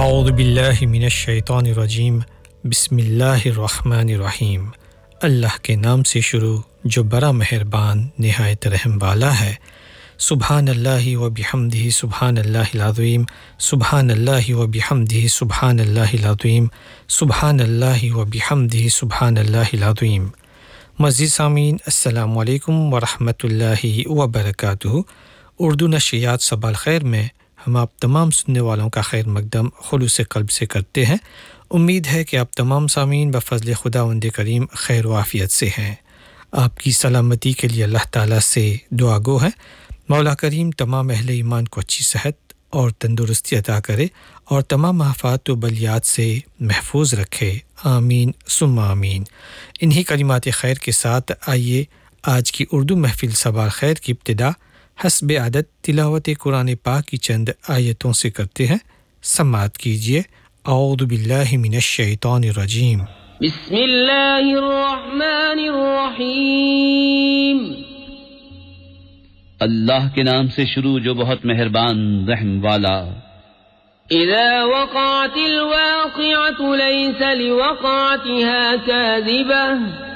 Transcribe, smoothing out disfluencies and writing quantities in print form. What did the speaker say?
اعوذ باللہ من الشیطان الرجیم بسم اللہ الرحمن الرحیم اللہ کے نام سے شروع جو بڑا مہربان نہایت رحم والا ہے۔ سبحان اللہ و بحمدہ سبحان اللہ العظیم سبحان اللہ و بحمدہ سبحان اللہ العظیم سبحان اللہ و بحمدہ سبحان اللہ العظیم۔ مزید سامعین السلام علیکم ورحمۃ اللہ وبرکاتہ۔ اردو نشریات صباح الخیر میں ہم آپ تمام سننے والوں کا خیر مقدم خلوص قلب سے کرتے ہیں۔ امید ہے کہ آپ تمام سامعین بفضل خداوند کریم خیر و عافیت سے ہیں۔ آپ کی سلامتی کے لیے اللہ تعالیٰ سے دعا گو ہے مولا کریم تمام اہل ایمان کو اچھی صحت اور تندرستی عطا کرے اور تمام آفات و بلیات سے محفوظ رکھے، آمین ثم آمین۔ انہی کلمات خیر کے ساتھ آئیے آج کی اردو محفل صباح الخیر کی ابتدا حسب عادت تلاوت قرآن پاک کی چند آیتوں سے کرتے ہیں۔ سماعت کیجیے۔ اعوذ باللہ من الشیطان الرجیم۔ بسم اللہ الرحمن الرحیم۔ اللہ کے نام سے شروع جو بہت مہربان رحم والا۔ اذا وقعت الواقعة ليس لوقعتها كاذبة